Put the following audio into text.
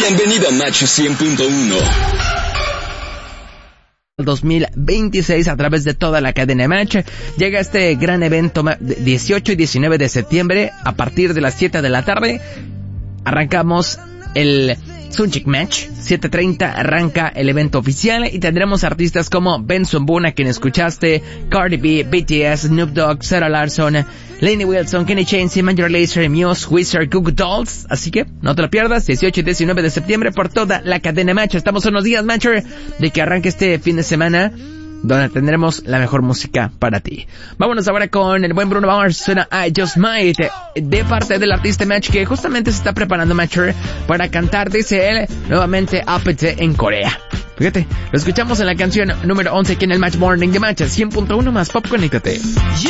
Bienvenido a Match 100.1. 2026 a través de toda la cadena Match. Llega este gran evento 18 y 19 de septiembre a partir de las 7 de la tarde. Arrancamos el Sunchick Match. 7:30 arranca el evento oficial y tendremos artistas como Benson Boone, a quien escuchaste, Cardi B, BTS, Snoop Dogg, Sarah Larson, Lainey Wilson, Kenny Chesney, Major Lazer, Muse, Wizard, Goo Goo Dolls. Así que no te lo pierdas, 18 y 19 de septiembre por toda la cadena Match. Estamos unos días, Matcher, de que arranque este fin de semana, donde tendremos la mejor música para ti. Vámonos ahora con el buen Bruno Mars. Suena I Just Might, de parte del artista Match, que justamente se está preparando, Matcher, para cantar, dice él, nuevamente Apete en Corea. Fíjate, lo escuchamos en la canción número 11 aquí en el Match Morning de Match 100.1 más Pop. Conéctate.